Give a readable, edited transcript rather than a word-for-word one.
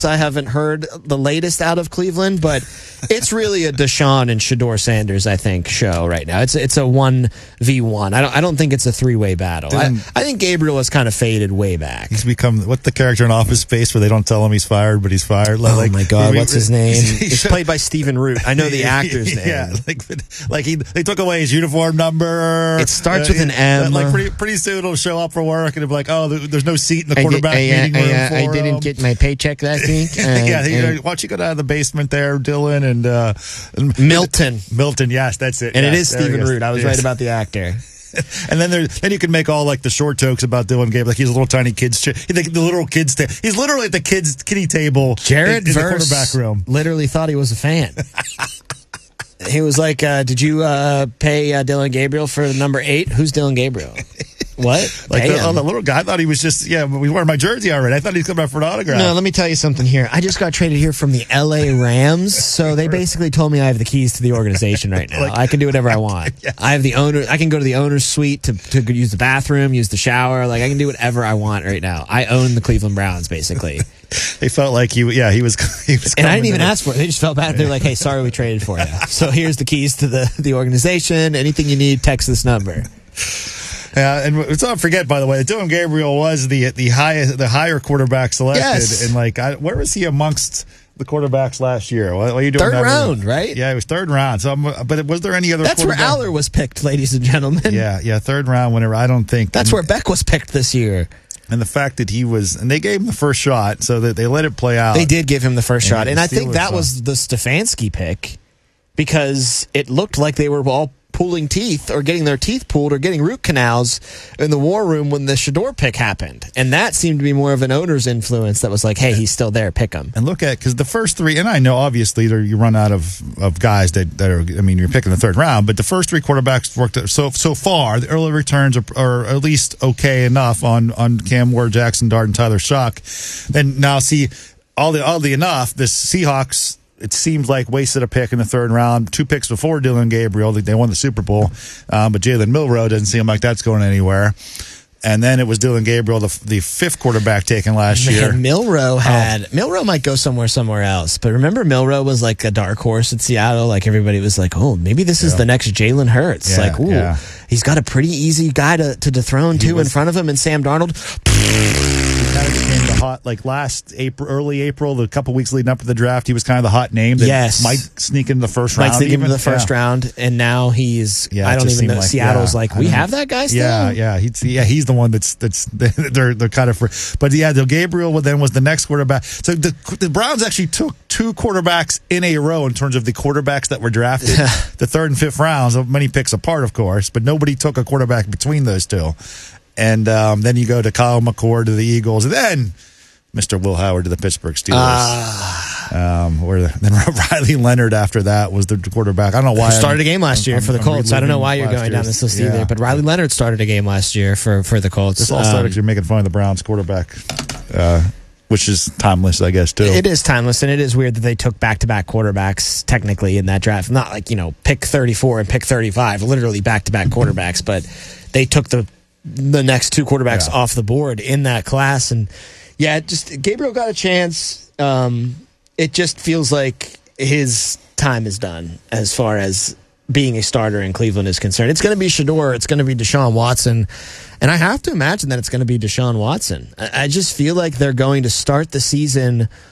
I haven't heard the latest out of Cleveland, but it's really a Deshaun and Shedeur Sanders, I think, show right now. It's a 1v1. I don't think it's a three-way battle. I think Gabriel has kind of faded way back. He's become what's the character in Office Space where they don't tell him he's fired, but he's fired. Oh my God, what's his name? It's played by Stephen Root. I know the actor's name. Yeah, they took away his uniform number. It starts with an M. Pretty soon it'll show up for work and it'll be like, oh, there's no seat in the quarterback meeting room for I didn't get my paycheck last week. Why don't you go down to the basement there, Dylan and Milton, yes, that's it. And it is Stephen Root. I was right about the actor. And then you can make all like the short jokes about Dylan Gabriel, like he's a little tiny kid's the little kids. He's literally at the kids' kiddie table. Jared in the quarterback room. Literally thought he was a fan. He was like, "Did you pay Dylan Gabriel for number 8? Who's Dylan Gabriel?" What? Like the little guy, I thought he was just, we wore my jersey already. I thought he was coming out for an autograph. No, let me tell you something here. I just got traded here from the LA Rams, so they basically told me I have the keys to the organization right now. I can do whatever I want. Yeah. I have the owner. I can go to the owner's suite to use the bathroom, use the shower. Like I can do whatever I want right now. I own the Cleveland Browns, basically. They felt like he was. And I didn't even ask for it. They just felt bad. They're like, "Hey, sorry, we traded for you. So here's the keys to the organization. Anything you need, text this number." And let's not forget, by the way, that Dylan Gabriel was the higher quarterback selected. Yes. And where was he amongst the quarterbacks last year? What are you doing? Third round, right? Yeah, it was third round. So, but was there any other? That's where Aller was picked, ladies and gentlemen. Yeah, third round winner. I don't think that's where Beck was picked this year. And the fact that and they gave him the first shot, so that they let it play out. They did give him the first shot, and I think that was the Stefanski pick because it looked like they were all pulling teeth or getting their teeth pulled or getting root canals in the war room when the Shedeur pick happened. And that seemed to be more of an owner's influence that was like, hey, he's still there, pick him. And look because the first 3, and I know obviously you run out of guys that are, you're picking the third round, but the first 3 quarterbacks worked so far. The early returns are at least okay enough on Cam Ward, Jackson Dart, and Tyler Shock. Then now see, oddly enough, the Seahawks, it seems like wasted a pick in the third round. 2 picks before Dylan Gabriel. They won the Super Bowl. But Jalen Milroe doesn't seem like that's going anywhere. And then it was Dylan Gabriel, the 5th quarterback taken last year. Milroe might go somewhere else. But remember, Milroe was like a dark horse at Seattle. Like everybody was like, oh, maybe this is the next Jalen Hurts. He's got a pretty easy guy to dethrone too in front of him, and Sam Darnold. He kind of became the hot, early April, the couple weeks leading up to the draft, he was kind of the hot name that might sneak into the first round. Might sneak into the first round, and now he's, I don't even know, Seattle's we have that guy still? Yeah, he's the one that's they're kind of, but the Gabriel then was the next quarterback. So the Browns actually took 2 quarterbacks in a row in terms of the quarterbacks that were drafted, the 3rd and 5th rounds, many picks apart, of course, but nobody took a quarterback between those 2. And then you go to Kyle McCord to the Eagles, and then Mr. Will Howard to the Pittsburgh Steelers. Then Riley Leonard after that was the quarterback. I don't know why. Started a game last year for the Colts. I don't know why you're going down this list either, but Riley Leonard started a game last year for the Colts. This all started because you're making fun of the Browns quarterback, which is timeless, I guess, too. It is timeless, and it is weird that they took back-to-back quarterbacks technically in that draft. Not like, pick 34 and pick 35, literally back-to-back quarterbacks, but they took the next 2 quarterbacks off the board in that class. And Gabriel got a chance. It just feels like his time is done as far as being a starter in Cleveland is concerned. It's going to be Shedeur. It's going to be Deshaun Watson. And I have to imagine that it's going to be Deshaun Watson. I just feel like they're going to start the season